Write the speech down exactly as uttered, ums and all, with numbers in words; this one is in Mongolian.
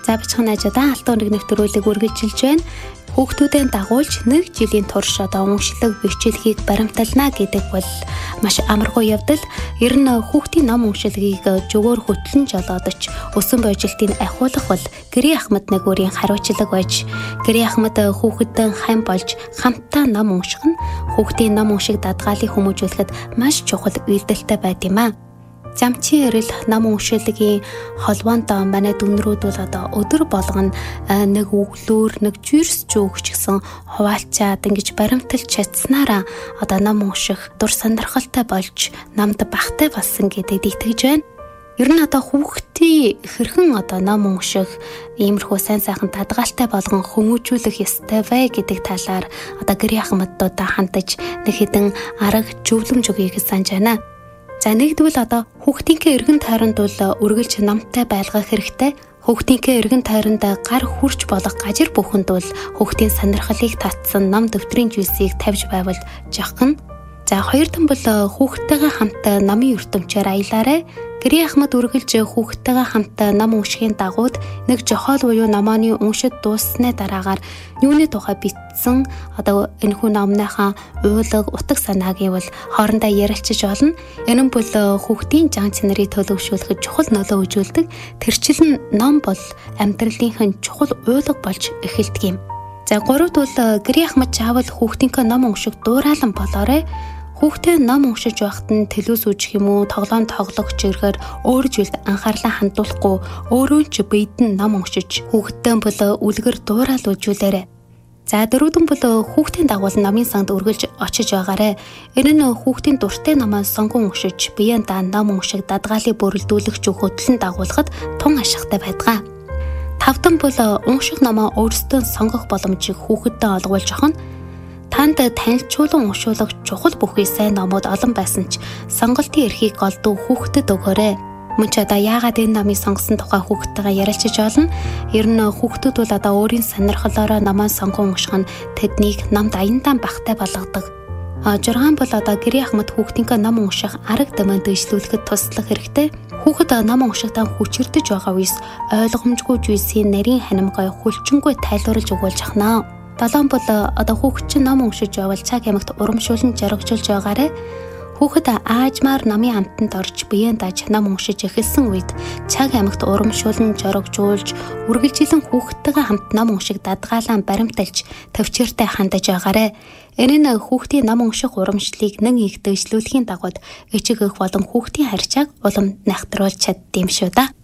За бичгийн найзуудаа алтан өрг нэвтрүүлэг үргэлжилж байна. Хүүхдүүдийн дагуулж нэг жилийн турш одоо уншлаг бичлэгийг баримтална гэдэг бол маш амаргүй явдал. Ер нь хүүхдийн ном уншлагыг зөвөр хөтлөн жолоод ч өсөн божилтыг ахиулах бол гэрээ ахмад нэг өөрийн хариуцлага байж, гэрээ ахмад хүүхэдэн хам болж хамтдаа ном унших нь хүүхдийн ном уншиг дадгаалыг хүмүүжүүлэхэд маш чухал үйлдэлтэй байд юм аа. Замчин эрэл ном уншлагын холбоонд манай дүнрүүд бол одоо өдөр болгоно нэг өглөөр нэг жирс жөөгч гэсэн хуваалцаад ингэж баримталж чадсанараа одоо ном унших дур сонирхолтой болж намд багтай болсон гэдэгт итгэж байна. Ер нь одоо хүүхдийн хэрхэн одоо ном унших иймэрхүү сайн сайхан дадгаалтай болгон хүмүүжүүлэх ёстой вэ гэдэг талаар одоо гэрээ ахмадтуудаа хандаж нэг хэдэн арга зөвлөмж өгье гэж санаж байна. За нэгдвэл одоо хүүхдийнхээ эргэн тойронд бол үргэлж номтой байлгах хэрэгтэй. Хүүхдийнхээ эргэн тойронд гар хүрч болох гажир бүхэнд бол хүүхдийн сонирхлыг татсан ном дэвтрийн зүйлсийг тавьж байвал жахна. За хоёрдан бол хүүхдтэйгээ хамт номын ертөнцөөр аялаарай. Гэрээ ахмад үргэлж хүүхдтэйгээ хамт ном уншихын дагууд нэг жохол буюу номооны уншид дууссаны дараагаар юуны тухай бичсэн одоо энэхүү номныхаа уйлаг утга санааг бол хоорондоо ярилцаж олно. Энэ нь бол хүүхдийн зан чанарыг төлөвшүүлэхэд чухал нөлөө үзүүлдэг. Тэрчил нь ном бол амьдралынхын чухал уйлаг болж эхэлдэг юм. За гуравт бол гэрээ ахмад чаавал хүүхдийнхээ ном унших дуурайлан болоорой. Хүүхдээ ном уншиж байхад нь телевиз үзэх юм уу, тоглоом тоглох чиргээр өөр зүйлд анхаарлаа хандуулахгүй өөрөө ч биед нь ном уншиж хүүхдтэй бол үлгэр дуурал үзүүлээрэй. За дөрөвдөн бол хүүхдийн дагуул номын санд үргэлж очиж байгаарай. Энэ нь хүүхдийн дуртай номоо сонгон уншиж биеэндээ ном уншиг дадгаалыг бүрэлдүүлэгч хөтлөн дагуулхад тун ашигтай байдаг. Тавдан бол унших номоо өөрсдөө сонгох боломжийг хүүхэдтэй олгуулж ахна. Танд танилцуулан уншуулах чухал бүхий сайн номууд олон байсан ч сонголтын эрхийг голдуу хүүхдэд өгөөрэй. Мөн ч одоо яагаад энэ номыг сонгосон тухай хүүхдтэйгээ ярилцаж олно. Ер нь хүүхдүүд бол одоо өөрийн сонирхлоороо номоо сонгон унших нь тэднийг номд аяндаа багтай болгодог. Жургаан бол одоо гэрээ ахмад хүүхдийнхээ ном унших арга дамжааг дэвшлүүлэхэд туслах хэрэгтэй. Хүүхэд ном уншихтаа хүчирдэж байгаа үес ойлгомжгүй зүйлсийн нарийн ханимгай хүлчингүй тайлбарлаж өгүүлж ахнаа. Далайн бол одоо хүүхэд чинь ном уншиж байвал цаг ямагт урамшуулн жаргажуулж байгаарэ. Хүүхэд аажмаар намын амтанд орж биеэн даж ном уншиж эхэлсэн үед цаг ямагт урамшуулн жаргажуулж үргэлжилэн хүүхдтэйгээ хамт ном уншиг дадгаалan баримталж төвчээртэй хандаж байгаарэ. Энэ нь хүүхдийн ном унших урамшлыг нэн их дэвшлүүлэхийн дагуу ичиг их болон хүүхдийн харьцааг улам нягтруулж чаддсан юм шүү да.